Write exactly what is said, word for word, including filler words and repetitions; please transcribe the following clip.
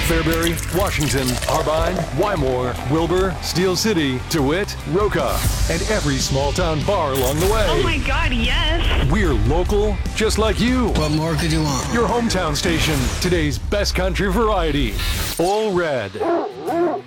Fairbury, Washington, Arbine, Wymore, Wilbur, Steel City, DeWitt, Roca, and every small town bar along the way. Oh my God, yes. We're local, just like you. What more could you want? Your hometown station, today's best country variety. All Red.